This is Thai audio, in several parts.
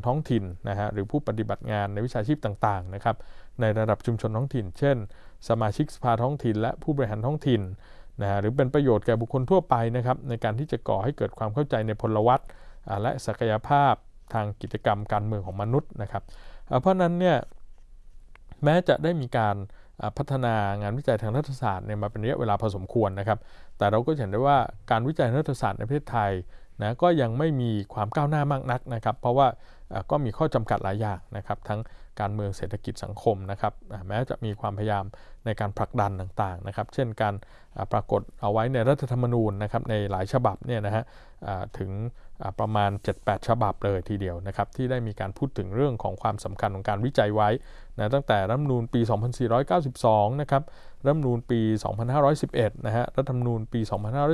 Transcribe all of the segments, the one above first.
ท้องถิ่นนะฮะหรือผู้ปฏิบัติงานในวิชาชีพต่างๆนะครับในระดับชุมชนท้องถิ่นเช่นสมาชิกสภาท้องถิ่นและผู้บริหารท้องถิ่นนะฮะหรือเป็นประโยชน์แก่บุคคลทั่วไปนะครับในการที่จะก่อให้เกิดความเข้าใจในพลวัตและศักยภาพทางกิจกรรมการเมืองของมนุษย์นะครับเพราะนั้นเนี่ยแม้จะได้มีการพัฒนางานวิจัยทางรัฐศาสตร์มาเป็นระยะเวลาพอสมควรนะครับแต่เราก็เห็นได้ว่าการวิจัยรัฐศาสตร์ในประเทศไทยนะก็ยังไม่มีความก้าวหน้ามากนักนะครับเพราะว่าก็มีข้อจำกัดหลายอย่างนะครับทั้งการเมืองเศรษฐกิจสังคมนะครับแม้จะมีความพยายามในการผลักดันต่างๆนะครับเช่นการปรากฏเอาไว้ในรัฐธรรมนูญนะครับในหลายฉบับเนี่ยนะฮะถึงประมาณ 7-8 ฉบับเลยทีเดียวนะครับที่ได้มีการพูดถึงเรื่องของความสำคัญของการวิจัยไว้นะตั้งแต่รัฐธรรมนูญปี 2492 นะครับรัฐธรรมนูญปี 2511 นะฮะรัฐธรรมนูญปี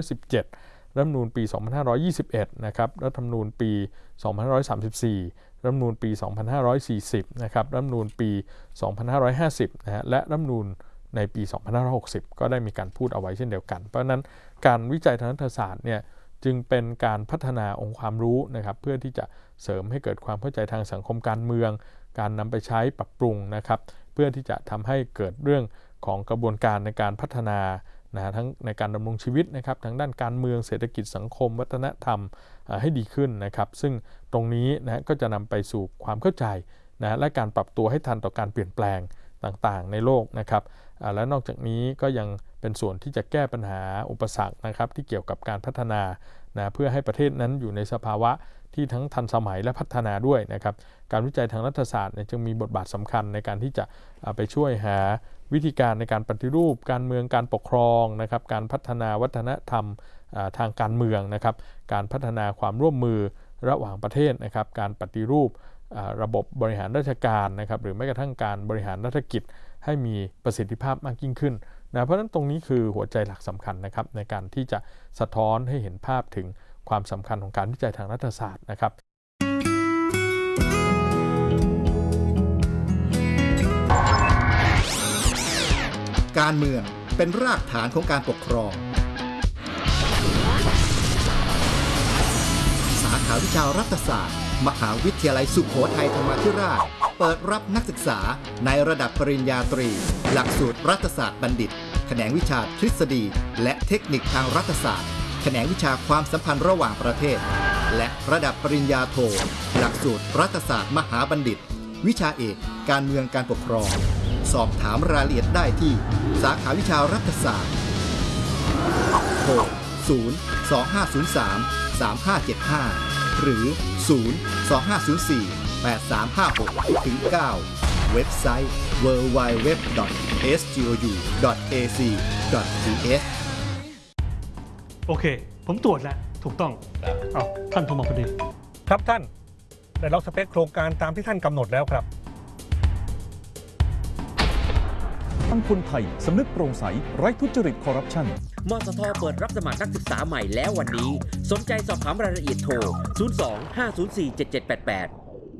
2517 รัฐธรรมนูญปี 2521 นะครับรัฐธรรมนูญปี 2534 รัฐธรรมนูญปี 2540 นะครับรัฐธรรมนูญปี 2550 นะฮะและรัฐธรรมนูญในปี 2560 ก็ได้มีการพูดเอาไว้เช่นเดียวกันเพราะฉะนั้นการวิจัยทางรัฐศาสตร์เนี่ยจึงเป็นการพัฒนาองค์ความรู้นะครับเพื่อที่จะเสริมให้เกิดความเข้าใจทางสังคมการเมืองการนำไปใช้ปรับปรุงนะครับเพื่อที่จะทำให้เกิดเรื่องของกระบวนการในการพัฒนานะทั้งในการดำรงชีวิตนะครับทั้งด้านการเมืองเศรษฐกิจสังคมวัฒนธรรมให้ดีขึ้นนะครับซึ่งตรงนี้นะก็จะนำไปสู่ความเข้าใจนะและการปรับตัวให้ทันต่อการเปลี่ยนแปลงต่างๆในโลกนะครับและนอกจากนี้ก็ยังเป็นส่วนที่จะแก้ปัญหาอุปสรรคนะครับที่เกี่ยวกับการพัฒนานะเพื่อให้ประเทศนั้นอยู่ในสภาวะที่ทั้งทันสมัยและพัฒนาด้วยนะครับการวิจัยทางรัฐศาสตร์จึงมีบทบาทสำคัญในการที่จะไปช่วยหาวิธีการในการปฏิรูปการเมืองการปกครองนะครับการพัฒนาวัฒนธรรมทางการเมืองนะครับการพัฒนาความร่วมมือระหว่างประเทศนะครับการปฏิรูประบบบริหารราชการนะครับหรือแม้กระทั่งการบริหารราชกิจให้มีประสิทธิภาพมากยิ่งขึ้นนะเพราะฉะนั้นตรงนี้คือหัวใจหลักสำคัญนะครับในการที่จะสะท้อนให้เห็นภาพถึงความสำคัญของการวิจัยทางรัฐศาสตร์นะครับการเมืองเป็นรากฐานของการปกครองสาขาวิชารัฐศาสตร์มหาวิทยาลัยสุโขทัยธรรมาธิราชเปิดรับนักศึกษาในระดับปริญญาตรีหลักสูตรรัฐศาสตร์บัณฑิตแขนงวิชาทฤษฎีและเทคนิคทางรัฐศาสตร์แขนงวิชาความสัมพันธ์ระหว่างประเทศและระดับปริญญาโทหลักสูตรรัฐศาสตร์มหาบัณฑิตวิชาเอกการเมืองการปกครองสอบถามรายละเอียดได้ที่สาขาวิชารัฐศาสตร์โทร 02503-3575 หรือ 02504-8356-9 เว็บไซต์ www.sgou.ac.th โอเคผมตรวจแล้วถูกต้องท่านโทรมาพอดีครับท่านได้ล็อกสเปคโครงการตามที่ท่านกำหนดแล้วครับทางคนไทยสำนึกโปร่งใสไร้ทุจริตคอร์รัปชันมสท.เปิดรับสมัครนักศึกษาใหม่แล้ววันนี้สนใจสอบถามรายละเอียดโทร 02-504-7788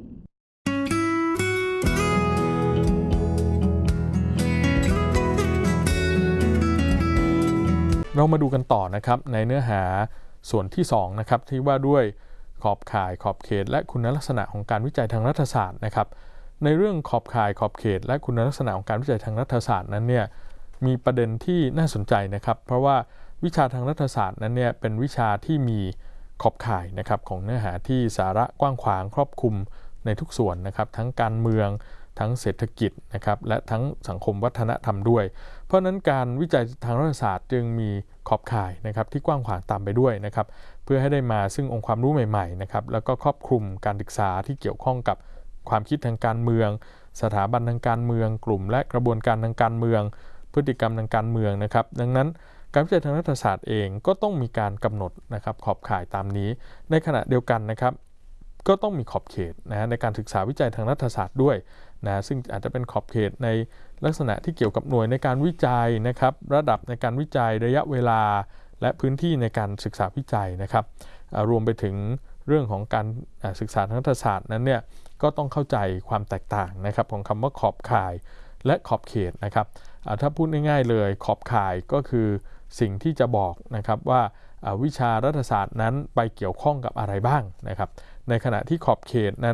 เรามาดูกันต่อนะครับในเนื้อหาส่วนที่2นะครับที่ว่าด้วยขอบข่ายขอบเขตและคุณลักษณะของการวิจัยทางรัฐศาสตร์นะครับในเรื่องขอบข่ายขอบเขตและคุณลักษณะของการวิจัยทางรัฐศาสตร์นั้นเนี่ยมีประเด็นที่น่าสนใจนะครับเพราะว่าวิชาทางรัฐศาสตร์นั้นเนี่ยเป็นวิชาที่มีขอบข่ายนะครับของเนื้อหาที่สาระกว้างขวางครอบคลุมในทุกส่วนนะครับทั้งการเมืองทั้งเศรษฐกิจนะครับและทั้งสังคมวัฒนธรรมด้วยเพราะนั้นการวิจัยทางรัฐศาสตร์จึงมีขอบข่ายนะครับที่กว้างขวางตามไปด้วยนะครับเพื่อให้ได้มาซึ่งองค์ความรู้ใหม่ๆนะครับแล้วก็ครอบคลุมการศึกษาที่เกี่ยวข้องกับความคิดทางการเมืองสถาบันทางการเมืองกลุ่มและกระบวนการทางการเมืองพฤติกรรมทางการเมืองนะครับดังนั้นการวิจัยทางรัฐศาสตร์เองก็ต้องมีการกำหนดนะครับขอบข่ายตามนี้ในขณะเดียวกันนะครับก็ต้องมีขอบเขตนะในการศึกษาวิจัยทางรัฐศาสตร์ด้วยนะซึ่งอาจจะเป็นขอบเขตในลักษณะที่เกี่ยวกับหน่วยในการวิจัยนะครับระดับในการวิจัยระยะเวลาและพื้นที่ในการศึกษาวิจัยนะครับรวมไปถึงเรื่องของการศึกษาทางรัฐศาสตร์นั้นเนี่ยก็ต้องเข้าใจความแตกต่างนะครับของคำว่าขอบข่ายและขอบเขตนะครับถ้าพูดง่ายๆเลยขอบข่ายก็คือสิ่งที่จะบอกนะครับว่าวิชารัฐศาสตร์นั้นไปเกี่ยวข้องกับอะไรบ้างนะครับในขณะที่ขอบเขตนั้น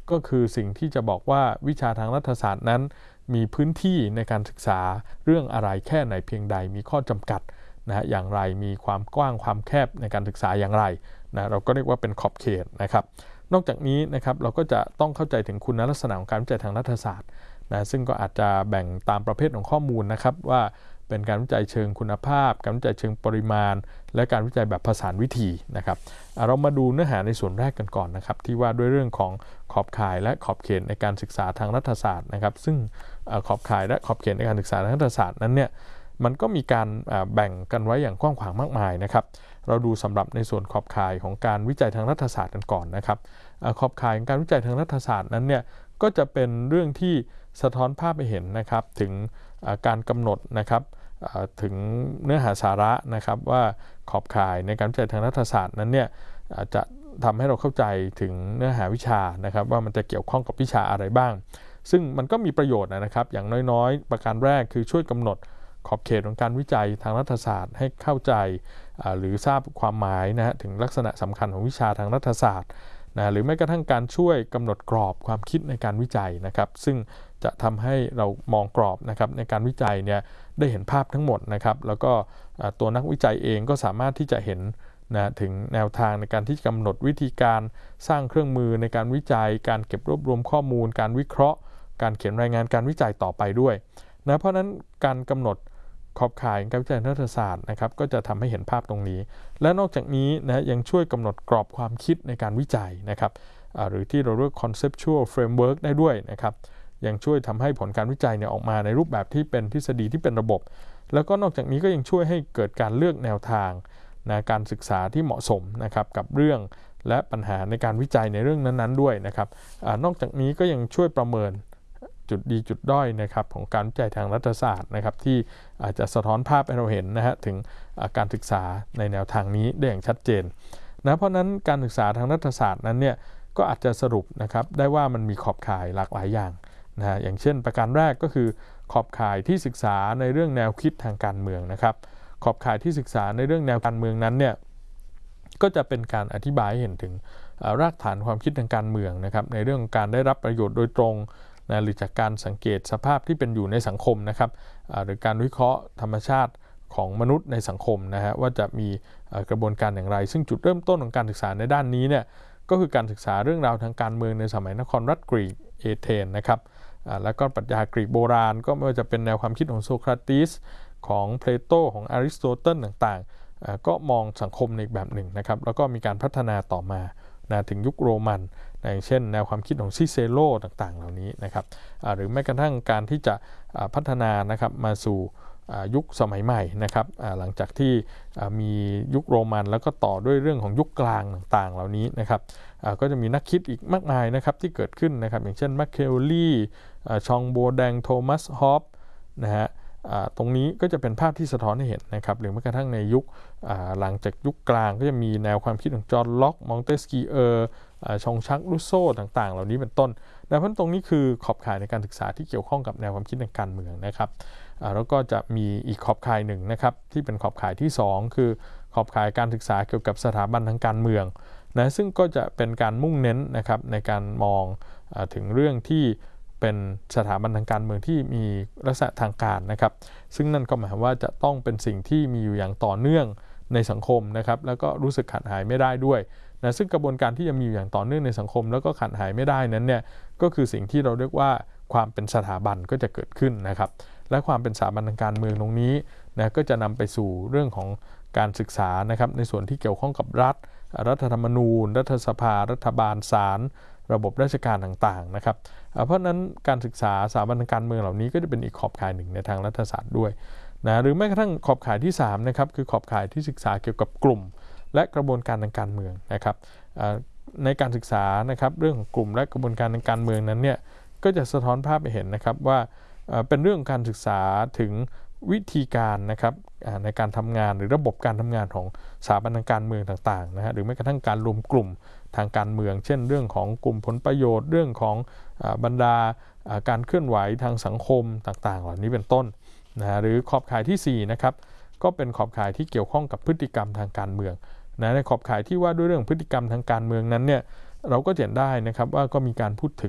ก็คือสิ่งที่จะบอกว่าวิชาทางรัฐศาสตร์นั้นมีพื้นที่ในการศึกษาเรื่องอะไรแค่ไหนเพียงใดมีข้อจำกัดนะอย่างไรมีความกว้างความแคบในการศึกษาอย่างไรนะเราก็เรียกว่าเป็นขอบเขตนะครับนอกจากนี้นะครับเราก็จะต้องเข้าใจถึงคุณลักษณะของการวิจัยทางรัฐศาสตร์นะซึ่งก็อาจจะแบ่งตามประเภทของข้อมูลนะครับว่าเป็นการวิจัยเชิงคุณภาพการวิจัยเชิงปริมาณและการวิจัยแบบผสานวิธีนะครับเรามาดูเนื้อหาในส่วนแรกกันก่อนนะครับที่ว่าด้วยเรื่องของขอบข่ายและขอบเขตในการศึกษาทางรัฐศาสตร์นะครับซึ่งขอบข่ายและขอบเขตในการศึกษาทางรัฐศาสตร์นั้นเนี่ยมันก็มีการแบ่งกันไว้อย่างกว้างขวางมากมายนะครับเราดูสำหรับในส่วนขอบข่ายของการวิจัยทางรัฐศาสตร์กันก่อนนะครับขอบข่ายของการวิจัยทางรัฐศาสตร์นั้นเนี่ยก็จะเป็นเรื่องที่สะท้อนภาพให้เห็นนะครับถึงการกำหนดนะครับถึงเนื้อหาสาระนะครับว่าขอบข่ายในการวิจัยทางรัฐศาสตร์นั้นเนี่ยจะทำให้เราเข้าใจถึงเนื้อหาวิชานะครับว่ามันจะเกี่ยวข้องกับวิชาอะไรบ้างซึ่งมันก็มีประโยชน์นะครับอย่างน้อยๆประการแรกคือช่วยกำหนดขอบเขตของการวิจัยทางรัฐศาสตร์ให้เข้าใจหรือทราบความหมายนะฮะถึงลักษณะสำคัญของวิชาทางรัฐศาสตร์นะหรือแม้กระทั่งการช่วยกำหนดกรอบความคิดในการวิจัยนะครับซึ่งจะทำให้เรามองกรอบนะครับในการวิจัยเนี่ยได้เห็นภาพทั้งหมดนะครับแล้วก็ตัวนักวิจัยเองก็สามารถที่จะเห็นนะถึงแนวทางในการที่กำหนดวิธีการสร้างเครื่องมือในการวิจัยการเก็บรวบรวมข้อมูลการวิเคราะห์การเขียนรายงานการวิจัยต่อไปด้วยนะเพราะนั้นการกำหนดขอบข่ายการวิจัยรัฐศาสตร์นะครับก็จะทำให้เห็นภาพตรงนี้และนอกจากนี้นะยังช่วยกำหนดกรอบความคิดในการวิจัยนะครับหรือที่เราเรียก conceptual framework ได้ด้วยนะครับยังช่วยทำให้ผลการวิจัยเนี่ยออกมาในรูปแบบที่เป็นทฤษฎีที่เป็นระบบแล้วก็นอกจากนี้ก็ยังช่วยให้เกิดการเลือกแนวทางนะการศึกษาที่เหมาะสมนะครับกับเรื่องและปัญหาในการวิจัยในเรื่องนั้นๆด้วยนะครับนอกจากนี้ก็ยังช่วยประเมินจุดดีจุดด้อยนะครับของการวิจัยทางรัฐศาสตร์นะครับที่อาจจะสะท้อนภาพให้เราเห็นนะฮะถึงการศึกษาในแนวทางนี้ได้อย่างชัดเจนนะเพราะนั้นการศึกษาทางรัฐศาสตร์นั้นเนี่ยก็อาจจะสรุปนะครับได้ว่ามันมีขอบข่ายหลากหลายอย่างนะอย่างเช่นประการแรกก็คือขอบข่ายที่ศึกษาในเรื่องแนวคิดทางการเมืองนะครับขอบข่ายที่ศึกษาในเรื่องแนวการเมืองนั้นเนี่ยก็จะเป็นการอธิบายให้เห็นถึงรากฐานความคิดทางการเมืองนะครับในเรื่องการได้รับประโยชน์โดยตรงนะหรือจากการสังเกตสภาพที่เป็นอยู่ในสังคมนะครับหรือการวิเคราะห์ธรรมชาติของมนุษย์ในสังคมนะฮะว่าจะมีกระบวนการอย่างไรซึ่งจุดเริ่มต้นของการศึกษาในด้านนี้เนี่ยก็คือการศึกษาเรื่องราวทางการเมืองในสมัยนครรัฐกรีกเอเธนนะครับแล้วก็ปรัชญากรีกโบราณก็ไม่ว่าจะเป็นแนวความคิดของโซเคราติสของเพลโตของอริสโตเติลต่างๆก็มองสังคมในแบบหนึ่งนะครับแล้วก็มีการพัฒนาต่อมาถึงยุคโรมันอย่างเช่นแนวความคิดของซิเซโรต่างๆเหล่านี้นะครับหรือแม้กระทั่งการที่จะพัฒนานะครับมาสู่ยุคสมัยใหม่นะครับหลังจากที่มียุคโรมันแล้วก็ต่อด้วยเรื่องของยุคกลางต่างๆเหล่านี้นะครับก็จะมีนักคิดอีกมากมายนะครับที่เกิดขึ้นนะครับอย่างเช่นแมคเคลลี่ชองโบแดงโทมัสฮอปนะฮะตรงนี้ก็จะเป็นภาพที่สะท้อนให้เห็นนะครับหรือแม้กระทั่งในยุคหลังจากยุคกลางก็จะมีแนวความคิดของจอห์นล็อกมองเตสกีชองชักรูโซต่างๆเหล่านี้เป็นต้นเพราะฉะนั้นตรงนี้คือขอบข่ายในการศึกษาที่เกี่ยวข้องกับแนวความคิดทางการเมืองนะครับแล้วก็จะมีอีกขอบข่ายหนึ่งนะครับที่เป็นขอบข่ายที่2คือขอบข่ายการศึกษาเกี่ยวกับสถาบันทางการเมืองนะซึ่งก็จะเป็นการมุ่งเน้นนะครับในการมองถึงเรื่องที่เป็นสถาบันทางการเมืองที่มีลักษณะทางการนะครับซึ่งนั่นก็หมายว่าจะต้องเป็นสิ่งที่มีอยู่อย่างต่อเนื่องในสังคมนะครับแล้วก็รู้สึกขาดหายไม่ได้ด้วยนะซึ่งกระบวนการที่จะมีอยู่อย่างต่อเนื่องในสังคมแล้วก็ขาดหายไม่ได้นั้นเนี่ยก็คือสิ่งที่เราเรียกว่าความเป็นสถาบันก็จะเกิดขึ้นนะครับและความเป็นสถาบันทางการเมืองตรงนี้นะก็จะนำไปสู่เรื่องของการศึกษานะครับในส่วนที่เกี่ยวข้องกับรัฐธรรมนูญรัฐสภารัฐบาลศาลระบบราชการต่างๆนะครับเพราะนั้นการศึกษาสถาบันทางการเมืองเหล่านี้ก็จะเป็นอีกขอบข่ายหนึ่งในทางรัฐศาสตร์ด้วยนะหรือแม้กระทั่งขอบข่ายที่3นะครับคือขอบข่ายที่ศึกษาเกี่ยวกับกลุ่มและกระบวนการทางการเมืองนะครับในการศึกษานะครับเรื่องของกลุ่มและกระบวนการทางการเมืองนั้นเนี่ยก็จะสะท้อนภาพให้เห็นนะครับว่าเป็นเรื่องการศึกษาถึงวิธีการนะครับในการทำงานหรือระบบการทำงานของสถาบันทางการเมืองต่างๆนะฮะหรือแม้กระทั่งการรวมกลุ่มทางการเมืองเช่นเรื่องของกลุ่มผลประโยชน์เรื่องของบรรดาการเคลื่อนไหวทางสังคมต่างๆเหล่านี้เป็นต้นนะหรือขอบข่ายที่4นะครับก็เป็นขอบข่ายที่เกี่ยวข้องกับพฤติกรรมทางการเมืองนะในขอบข่ายที่ว่าด้วยเรื่องพฤติกรรมทางการเมืองนั้นเนี่ยเราก็เห็นได้นะครับว่าก็มีการพูดถึง